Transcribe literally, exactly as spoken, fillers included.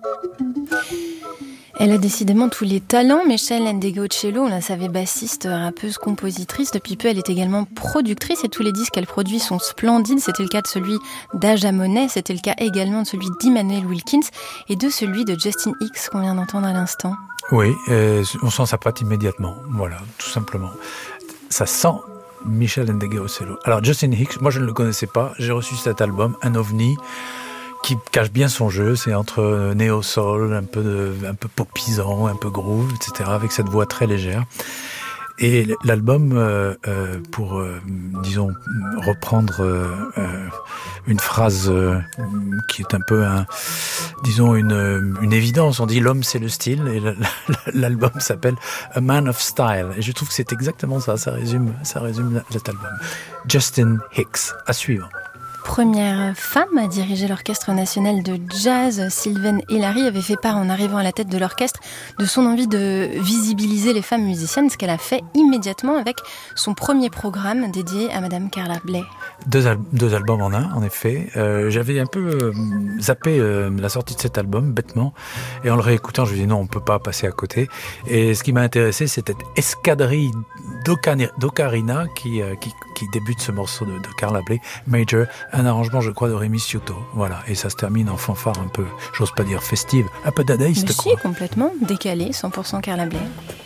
Elle a décidément tous les talents. Michelle Ndegeocello, on la savait bassiste, rappeuse, compositrice. Depuis peu, elle est également productrice et tous les disques qu'elle produit sont splendides. C'était le cas de celui d'Aja Monet, c'était le cas également de celui d'Immanuel Wilkins et de celui de Justin Hicks qu'on vient d'entendre à l'instant. Oui, euh, on sent sa patte immédiatement, voilà, tout simplement. Ça sent Michelle Ndegeocello. Alors Justin Hicks, moi je ne le connaissais pas, j'ai reçu cet album, un ovni, qui cache bien son jeu, c'est entre néo-soul, un peu, de, un peu popisant, un peu groove, et cetera, avec cette voix très légère. Et l'album, euh, euh, pour, euh, disons, reprendre euh, euh, une phrase euh, qui est un peu, un, disons, une, une évidence, on dit l'homme c'est le style, et l'album s'appelle A Man of Style. Et je trouve que c'est exactement ça, ça résume, ça résume cet album. Justin Hicks, à suivre. Première femme à diriger l'Orchestre national de jazz, Sylvaine Hélary avait fait part en arrivant à la tête de l'orchestre de son envie de visibiliser les femmes musiciennes, ce qu'elle a fait immédiatement avec son premier programme dédié à Madame Carla Bley. Deux, al- deux albums en un, en effet. Euh, j'avais un peu euh, zappé euh, la sortie de cet album, bêtement, et en le réécoutant, je me dis non, on peut pas passer à côté. Et ce qui m'a intéressé, c'était Escadrille d'Ocani- d'Ocarina qui, euh, qui, qui débute ce morceau de, de Carla Bley, Major, un arrangement, je crois, de Rémi Sciotto. Voilà, et ça se termine en fanfare un peu, j'ose pas dire festive, un peu dadaïste, Mais quoi. si, complètement, décalé, cent pour cent Carla Bley.